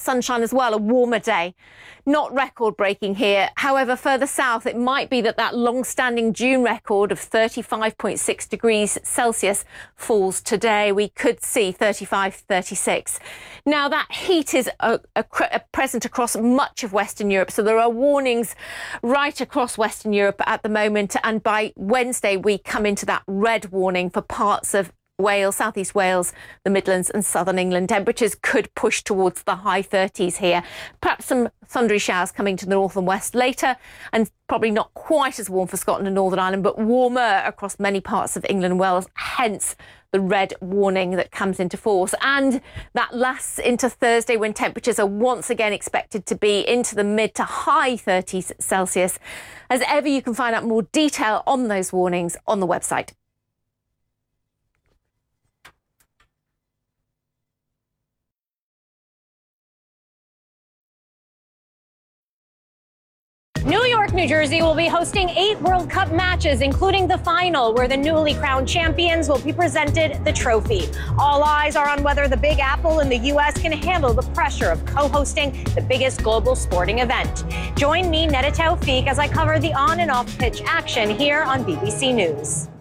sunshine as well, a warmer day. Not record-breaking here. However, further south, it might be that long-standing June record of 35.6 degrees Celsius falls today. We could see 35, 36. Now, that heat is present across much of Western Europe, so there are warnings right across Western Europe at the moment, and by Wednesday we come into that red warning for parts of Wales, southeast Wales, the Midlands and southern England. Temperatures could push towards the high 30s here. Perhaps some thundery showers coming to the north and west later, and probably not quite as warm for Scotland and Northern Ireland, but warmer across many parts of England and Wales, hence the red warning that comes into force. And that lasts into Thursday, when temperatures are once again expected to be into the mid to high 30s Celsius. As ever, you can find out more detail on those warnings on the website. New York, New Jersey will be hosting 8 World Cup matches, including the final, where the newly crowned champions will be presented the trophy. All eyes are on whether the Big Apple in the U.S. can handle the pressure of co-hosting the biggest global sporting event. Join me, Neda Tawfiq, as I cover the on and off pitch action here on BBC News.